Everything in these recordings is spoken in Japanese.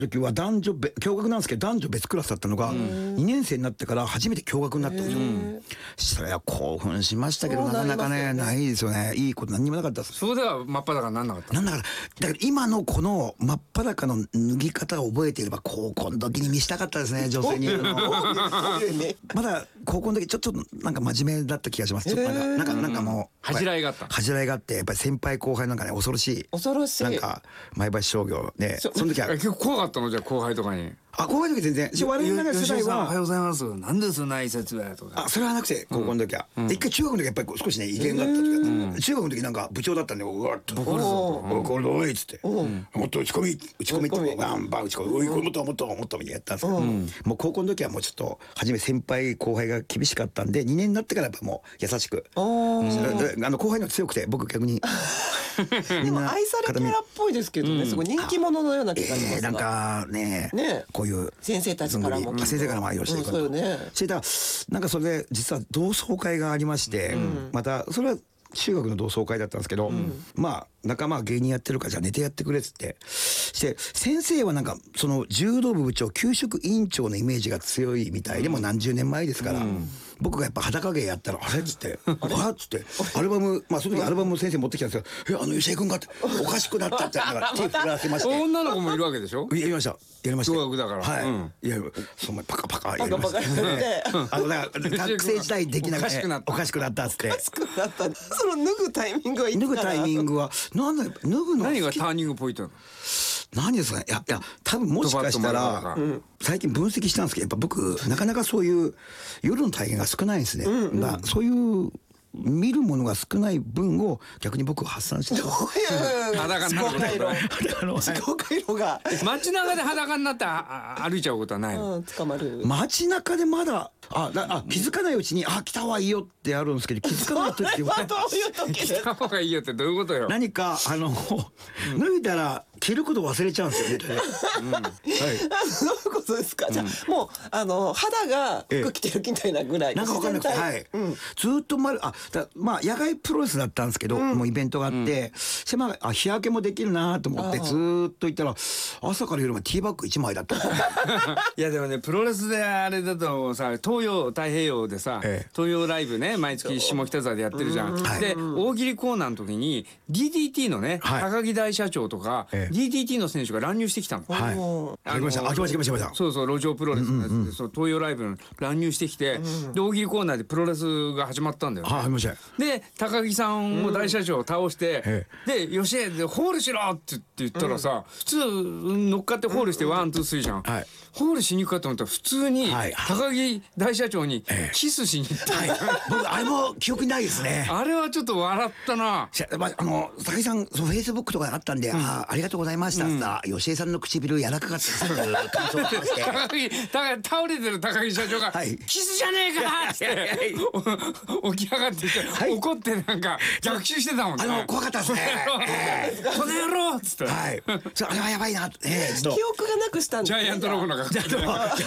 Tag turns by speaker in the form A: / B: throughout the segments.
A: 時は共学なんですけど男女別クラスだったのが2年生になってから初めて共学になったんですよ。それは興奮しましたけどなかなかねないですよね。いいこと何にもなかったです。
B: そうでは真っ裸になんなかった。
A: なんだから今のこの真っ裸の脱ぎ方を覚えていれば高校の時に見したかったですね女性に。まだ高校の時ちょっとなんか真面目だった気がします。ちょっとなんかもう
B: 恥じらいがあった。
A: 恥じらいがあってやっぱり先輩後輩なんかね恐ろしいなんか前橋商業ねその時は
B: 結構怖かったのじゃあ後輩とかに。
A: 後輩の時全然我々の世代は
B: おはようございますなんでそんな挨拶はとか。
A: それはなくて高校の時は一回中学の時やっぱり少しね威厳があった時だった。中学の時なんか部長だったんでうわっとこれおいっつってもっと打ち込みってバンバン打ち込みおいこれもっとみたいなやったんですけどもう高校の時はもうちょっと初め先輩後輩が厳しかったんで2年になってからやっぱもう優しく後輩の強くて僕逆に
C: でも愛されキャラっぽいですけどねすごい人気者のような気がしますが
A: なんかねこういう
C: 先生たちからも
A: 先生からも愛をしていく
C: そうよね。
A: なんかそれで実は同窓会がありましてまたそれは中学の同窓会だったんですけどまあ仲間が芸人やってるからじゃあ寝てやってくれっつってして先生はなんかその柔道部部長給食委員長のイメージが強いみたいでも何十年前ですから僕がやっぱ裸芸やったらあれっつってっつってアルバムその時アルバム先生持ってきたんですけど吉江君がっておかしくなったってなんか手振らせまして。
B: 女の子もいるわけでしょ。
A: やりました
B: 小学だから。
A: はいいやそんなパカやりました学生時代できなくておかしくなったっつって
C: その脱ぐタイミングはいつから？
A: 脱ぐタイミングは脱ぐの
B: 何がターニングポイントなの？
A: 何ですかね。いや多分もしかしたら最近分析したんですけどやっぱ僕なかなかそういう夜の体験が少ないんですね。そういう見るものが少ない分を逆に僕は発散して
B: 裸になる
C: 思考回路が
B: 街中で裸になって歩いちゃうことはないの？
C: 捕まる
A: 街中でまだ気づかないうちに来た方がいいよってあるんですけど気づかない時は
C: どういう時
B: 来た方がいいよってどういうことよ。
A: 何か脱いだら着ること忘れちゃうんですよね。
C: どういうことですか？じゃあもう肌が服着てるみたいなぐらい
A: なんか分かんなくてずっと野外プロレスだったんですけどもうイベントがあって日焼けもできるなと思ってずっと行ったら朝から夜までティーバッグ1枚だった。
B: いやでもねプロレスであれだとさ東洋太平洋でさ東洋ライブね毎月下北沢でやってるじゃん。で大喜利コーナーの時に DDT のね高木大社長とか DDT の選手が乱入してきたの。
A: 来ました
B: そう路上プロレスのやつで東洋ライブに乱入してきてで大喜利コーナーでプロレスが始まったんだよね。で高木さんを大社長を倒してで吉江でホールしろって言ったらさ普通乗っかってホールしてワンツースリーじゃん。ホールしに行くかと思ったら普通に高木大社長にキスしに行った
A: 僕あれも記憶にないですね。
B: あれはちょっと笑ったな。
A: 高木さんフェイスブックとかあったんでありがとうございましたって吉江さんの唇柔らかかった感想を話して
B: 倒れてる高木社長がキスじゃねえかって起き上がって怒ってなんか逆襲してたもんね。
A: 怖かったですね。
B: この野郎っつって。
A: あれはやばいな。記
C: 憶がなくしたん
B: ジャイアントロボの格好して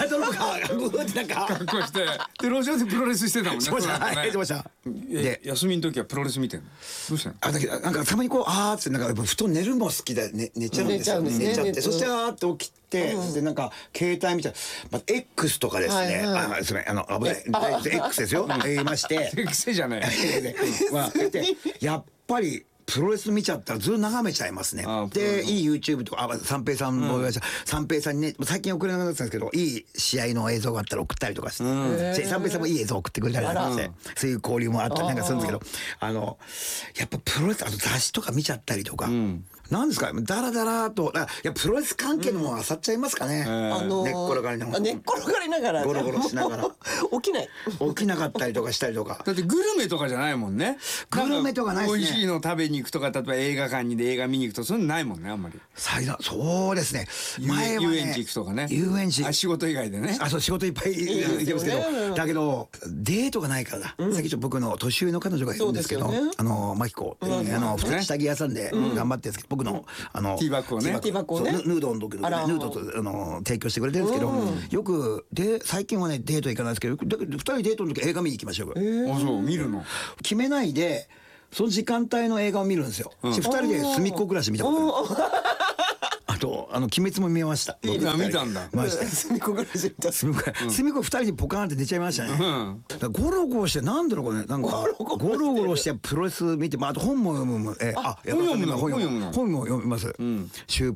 B: で路上でプロレスしてたもんね。で休みの時はプロレス見てんの？どうしたの？
A: だけどなんかたまにってなんか布団寝るのも好きで寝ちゃうんですよ。寝ちゃってそしてって起きてでなんか携帯見ちゃうX とかですね危ない X ですよ言いまして
B: 癖じゃない
A: やっぱりプロレス見ちゃったらずっと眺めちゃいますね。でいい YouTube とか三平さんも三平さんにね最近送れなくなったんですけどいい試合の映像があったら送ったりとかして三平さんもいい映像送ってくれたりとかしてそういう交流もあったりなんかするんですけどやっぱプロレス雑誌とか見ちゃったりとか。なんですかダラダラとプロレス関係のもの漁っちゃいますかね。寝っ転がりながら
C: ゴ
A: ロゴロしながら
C: 起
A: きなかったりとかしたりとか。
B: だってグルメとかじゃないもんね。
A: グルメとかないですね。
B: 美味しいの食べに行くとか例えば映画館にで映画見に行くとそういうのないもんねあんまり。
A: そうですね。前はね
B: 遊園地行くとかね。
A: 遊園地
B: 仕事以外でね。
A: そう仕事いっぱい行ってますけどだけどデートがないからさっき僕の年上の彼女がいるんですけどマキコ下着屋さんで頑張ってるんですけど僕の
B: ティーバッグをね
A: ヌードの時のヌードと提供してくれてるんですけどよくで最近はねデート行かないですけど2人デートの時映画見に行きましょう。
B: そう見るの
A: 決めないでその時間帯の映画を見るんですよ。2人で隅っこ暮らし見たことある。 あと鬼滅も見ました。
B: 見たんだ。
C: 隅っこぐらいで見た。
A: 隅っこ2人でポカーンって寝ちゃいましたね。ゴロゴロしてなんだろうこれなんかゴロゴロしてプロレス見て、あと本も読む。本も読みます。